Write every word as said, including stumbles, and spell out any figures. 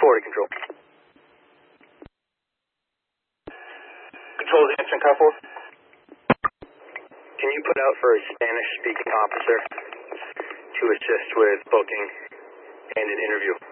forward to control. Control is answering car four. Can you put out for a Spanish-speaking officer to assist with booking and an interview?